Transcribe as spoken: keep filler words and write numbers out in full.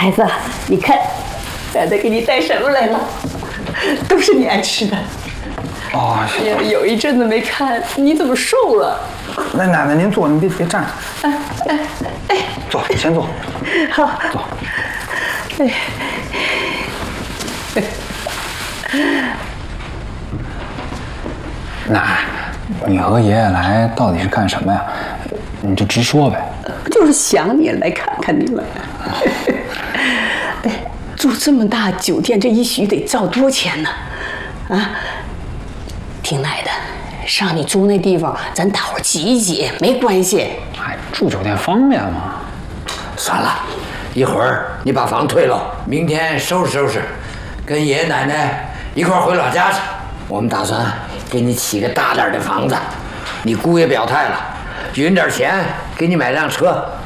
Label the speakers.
Speaker 1: 孩子，你看，奶奶给你带什么来了？都是你爱吃的。
Speaker 2: 哦，
Speaker 1: 有有一阵子没看，你怎么瘦了？
Speaker 2: 那奶奶您坐，您别别站。
Speaker 1: 哎哎哎，
Speaker 2: 坐，先坐。
Speaker 1: 好，
Speaker 2: 坐。
Speaker 1: 哎。
Speaker 2: 奶，你和爷爷来到底是干什么呀？你就直说呗。
Speaker 1: 就是想你来看看你了。哎，住这么大酒店，这一宿得照多少钱呢？啊，听奶的，上你住那地方，咱大伙挤一挤没关系。
Speaker 2: 哎，住酒店方便吗？
Speaker 3: 算了，一会儿你把房退了，明天收拾收拾，跟爷爷奶奶一块儿回老家去。我们打算给你起个大点的房子，你姑爷表态了，匀点钱给你买辆车。